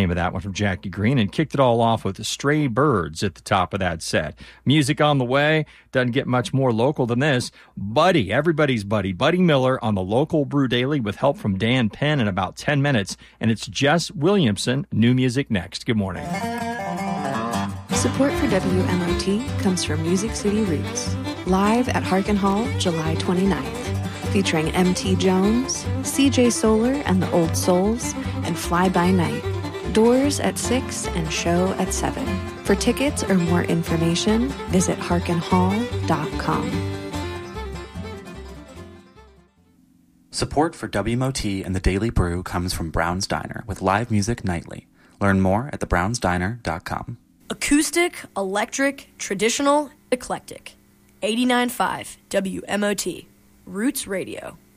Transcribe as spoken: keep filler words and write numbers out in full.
name of that one from Jackie Green, and kicked it all off with the Stray Birds at the top of that set. Music on the way. Doesn't get much more local than this. Buddy, everybody's buddy, Buddy Miller on the Local Brew Daily with help from Dan Penn in about ten minutes. And it's Jess Williamson. New music next. Good morning. Support for W M O T comes from Music City Roots. Live at Harkin Hall, July twenty-ninth. Featuring M T Jones, C J Solar and the Old Souls, and Fly By Night. Doors at six and show at seven. For tickets or more information, visit harkin hall dot com. Support for W M O T and the Daily Brew comes from Brown's Diner with live music nightly. Learn more at the browns diner dot com. Acoustic, electric, traditional, eclectic. eighty-nine point five W M O T. Roots Radio.